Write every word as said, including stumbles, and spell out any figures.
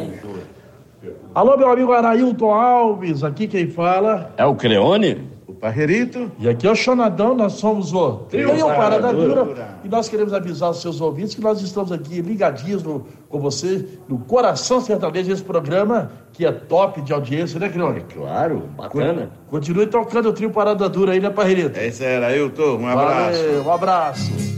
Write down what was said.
Alô, meu amigo Arailton Alves, aqui quem fala é o Cleone, o Parrerito, e aqui é o Chonadão. Nós somos o Trio Parada Dura, e nós queremos avisar os seus ouvintes que nós estamos aqui ligadinhos no, com você no Coração Sertanejo, esse programa que é top de audiência, né, Cleone? Claro, bacana. Continue tocando o Trio Parada Dura aí, né, Parrerito? É isso aí, Arailton, um abraço. Valeu, um abraço.